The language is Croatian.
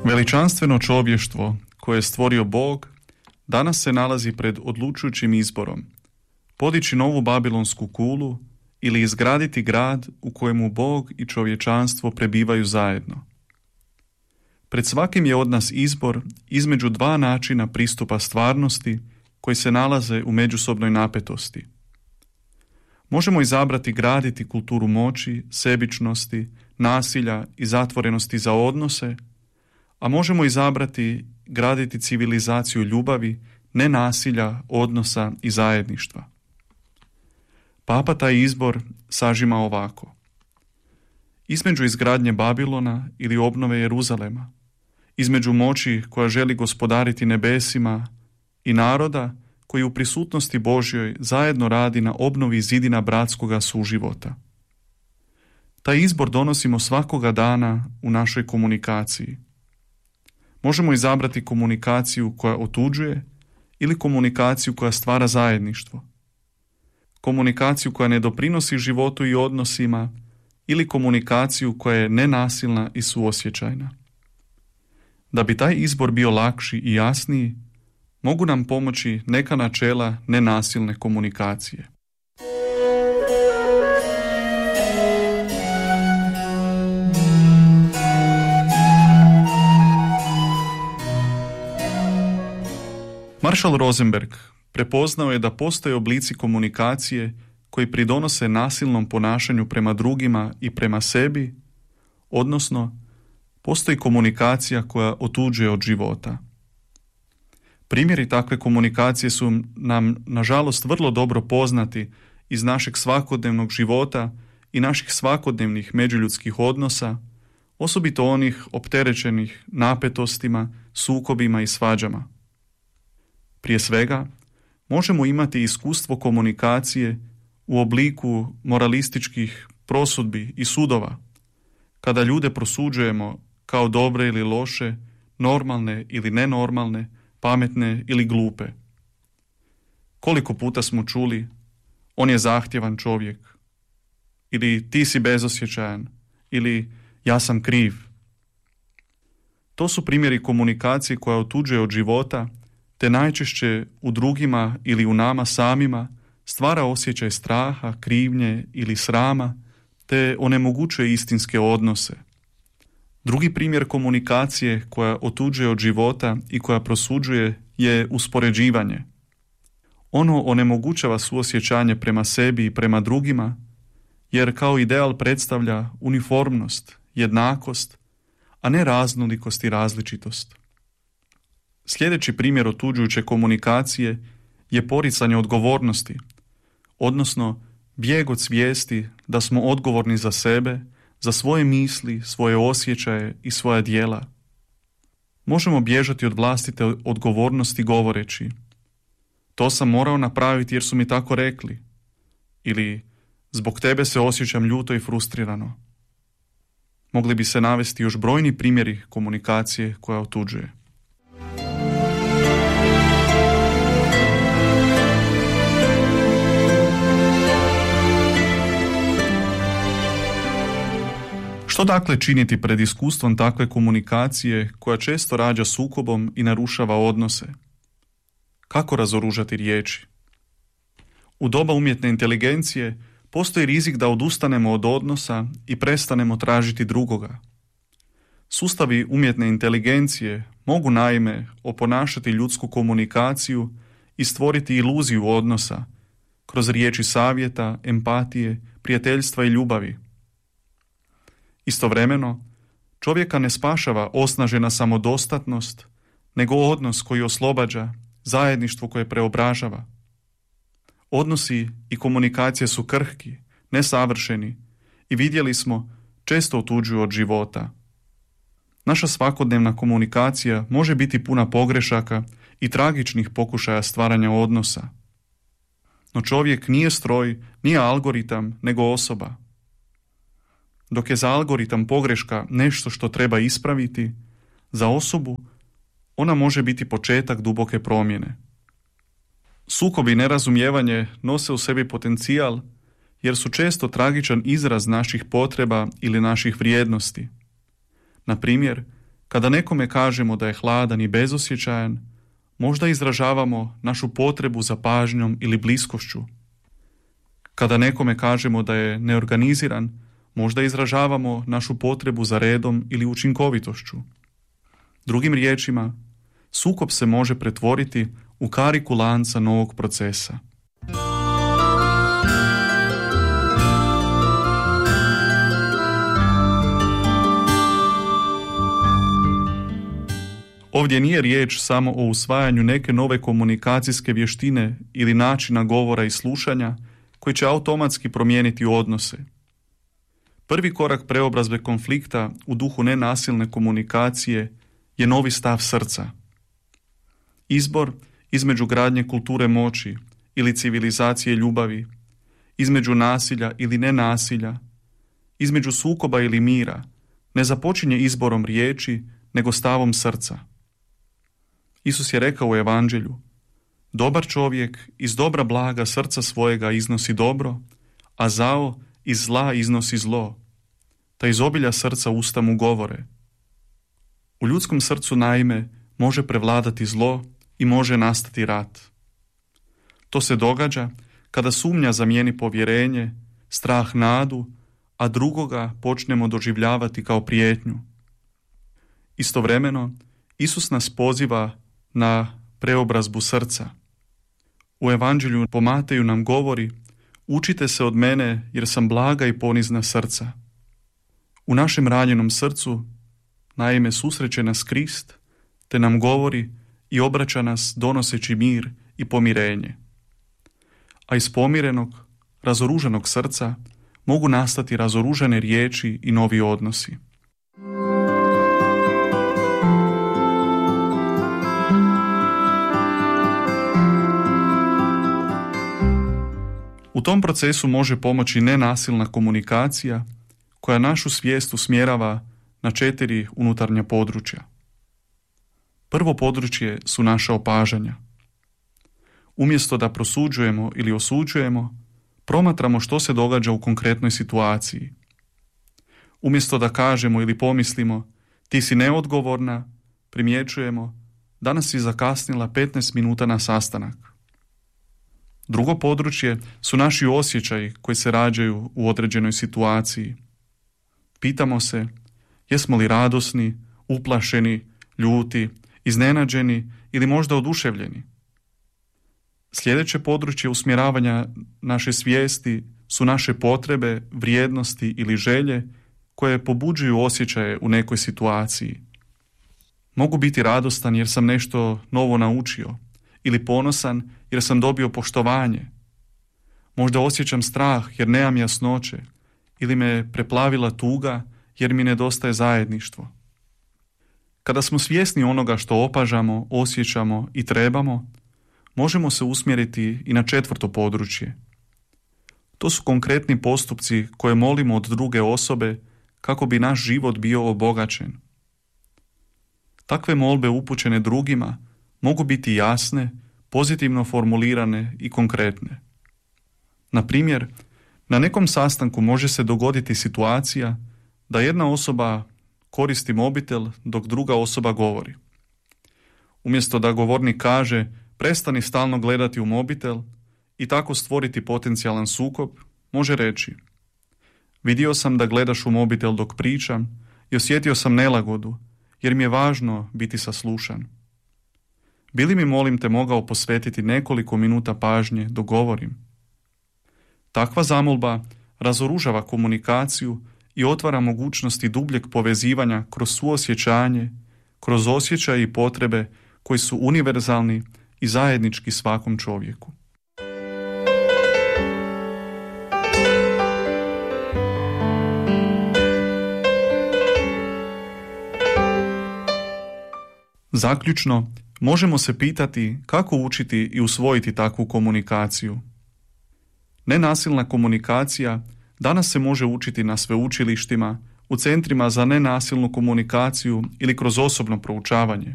Veličanstveno čovještvo koje je stvorio Bog danas se nalazi pred odlučujućim izborom: podići novu babilonsku kulu ili izgraditi grad u kojemu Bog i čovječanstvo prebivaju zajedno. Pred svakim je od nas izbor između dva načina pristupa stvarnosti koji se nalaze u međusobnoj napetosti. Možemo izabrati graditi kulturu moći, sebičnosti, nasilja i zatvorenosti za odnose, a možemo izabrati graditi civilizaciju ljubavi, nenasilja, odnosa i zajedništva. Papa taj izbor sažima ovako: između izgradnje Babilona ili obnove Jeruzalema, između moći koja želi gospodariti nebesima i naroda koji u prisutnosti Božjoj zajedno radi na obnovi zidina bratskoga suživota. Taj izbor donosimo svakoga dana u našoj komunikaciji. Možemo izabrati komunikaciju koja otuđuje ili komunikaciju koja stvara zajedništvo. Komunikaciju koja ne doprinosi životu i odnosima ili komunikaciju koja je nenasilna i suosjećajna. Da bi taj izbor bio lakši i jasniji, mogu nam pomoći neka načela nenasilne komunikacije. Marshall Rosenberg prepoznao je da postoje oblici komunikacije koji pridonose nasilnom ponašanju prema drugima i prema sebi, odnosno postoji komunikacija koja otuđuje od života. Primjeri takve komunikacije su nam, nažalost, vrlo dobro poznati iz našeg svakodnevnog života i naših svakodnevnih međuljudskih odnosa, osobito onih opterećenih napetostima, sukobima i svađama. Prije svega, možemo imati iskustvo komunikacije u obliku moralističkih prosudbi i sudova, kada ljude prosuđujemo kao dobre ili loše, normalne ili nenormalne, pametne ili glupe. Koliko puta smo čuli: on je zahtjevan čovjek, ili ti si bezosjećajan, ili ja sam kriv. To su primjeri komunikacije koja otuđuje od života, te najčešće u drugima ili u nama samima stvara osjećaj straha, krivnje ili srama, te onemogućuje istinske odnose. Drugi primjer komunikacije koja otuđuje od života i koja prosuđuje je uspoređivanje. Ono onemogućava suosjećanje prema sebi i prema drugima, jer kao ideal predstavlja uniformnost, jednakost, a ne raznolikost i različitost. Sljedeći primjer otuđujuće komunikacije je poricanje odgovornosti, odnosno bijeg od svijesti da smo odgovorni za sebe, za svoje misli, svoje osjećaje i svoja djela. Možemo bježati od vlastite odgovornosti govoreći: to sam morao napraviti jer su mi tako rekli, ili zbog tebe se osjećam ljuto i frustrirano. Mogli bi se navesti još brojni primjeri komunikacije koja otuđuje. Što dakle činiti pred iskustvom takve komunikacije koja često rađa sukobom i narušava odnose? Kako razoružati riječi? U doba umjetne inteligencije postoji rizik da odustanemo od odnosa i prestanemo tražiti drugoga. Sustavi umjetne inteligencije mogu naime oponašati ljudsku komunikaciju i stvoriti iluziju odnosa kroz riječi savjeta, empatije, prijateljstva i ljubavi. Istovremeno, čovjeka ne spašava osnažena samodostatnost, nego odnos koji oslobađa, zajedništvo koje preobražava. Odnosi i komunikacije su krhki, nesavršeni i vidjeli smo često otuđuju od života. Naša svakodnevna komunikacija može biti puna pogrešaka i tragičnih pokušaja stvaranja odnosa. No čovjek nije stroj, nije algoritam, nego osoba. Dok je za algoritam pogreška nešto što treba ispraviti, za osobu ona može biti početak duboke promjene. Sukob i nerazumijevanje nose u sebi potencijal jer su često tragičan izraz naših potreba ili naših vrijednosti. Na primjer, Kada nekome kažemo da je hladan i bezosjećajan, možda izražavamo našu potrebu za pažnjom ili bliskošću. Kada nekome kažemo da je neorganiziran, možda izražavamo našu potrebu za redom ili učinkovitošću. Drugim riječima, sukob se može pretvoriti u kariku lanca novog procesa. Ovdje nije riječ samo o usvajanju neke nove komunikacijske vještine ili načina govora i slušanja koji će automatski promijeniti odnose. Prvi korak preobrazbe konflikta u duhu nenasilne komunikacije je novi stav srca. Izbor između gradnje kulture moći ili civilizacije ljubavi, između nasilja ili nenasilja, između sukoba ili mira, ne započinje izborom riječi, nego stavom srca. Isus je rekao u Evanđelju: dobar čovjek iz dobra blaga srca svojega iznosi dobro, a zao iz zla iznosi zlo, ta iz obilja srca usta mu govore. U ljudskom srcu naime može prevladati zlo i može nastati rat. To se događa kada sumnja zamijeni povjerenje, strah nadu, a drugoga počnemo doživljavati kao prijetnju. Istovremeno, Isus nas poziva na preobrazbu srca. U Evanđelju po Mateju nam govori: učite se od mene jer sam blaga i ponizna srca. U našem ranjenom srcu naime susreće nas Krist, te nam govori i obraća nas donoseći mir i pomirenje. A iz pomirenog, razoružanog srca mogu nastati razoružane riječi i novi odnosi. U tom procesu može pomoći nenasilna komunikacija koja našu svijest usmjerava na 4 unutarnja područja. Prvo područje su naša opažanja. Umjesto da prosuđujemo ili osuđujemo, promatramo što se događa u konkretnoj situaciji. Umjesto da kažemo ili pomislimo ti si neodgovorna, primjećujemo danas si zakasnila 15 minuta na sastanak. Drugo područje su naši osjećaji koji se rađaju u određenoj situaciji. Pitamo se jesmo li radosni, uplašeni, ljuti, iznenađeni ili možda oduševljeni. Sljedeće područje usmjeravanja naše svijesti su naše potrebe, vrijednosti ili želje koje pobuđuju osjećaje u nekoj situaciji. Mogu biti radostan jer sam nešto novo naučio ili ponosan jer sam dobio poštovanje. Možda osjećam strah jer nemam jasnoće ili me preplavila tuga jer mi nedostaje zajedništvo. Kada smo svjesni onoga što opažamo, osjećamo i trebamo, možemo se usmjeriti i na 4. područje. To su konkretni postupci koje molimo od druge osobe kako bi naš život bio obogaćen. Takve molbe upućene drugima mogu biti jasne, pozitivno formulirane i konkretne. Na primjer, na nekom sastanku može se dogoditi situacija da jedna osoba koristi mobitel dok druga osoba govori. Umjesto da govornik kaže prestani stalno gledati u mobitel i tako stvoriti potencijalan sukob, može reći: vidio sam da gledaš u mobitel dok pričam i osjetio sam nelagodu jer mi je važno biti saslušan. Bili mi molim te mogao posvetiti nekoliko minuta pažnje dok govorim? Takva zamolba razoružava komunikaciju i otvara mogućnosti dubljeg povezivanja kroz suosjećanje, kroz osjećaje i potrebe koji su univerzalni i zajednički svakom čovjeku. Zaključno, možemo se pitati kako učiti i usvojiti takvu komunikaciju. Nenasilna komunikacija danas se može učiti na sveučilištima, u centrima za nenasilnu komunikaciju ili kroz osobno proučavanje.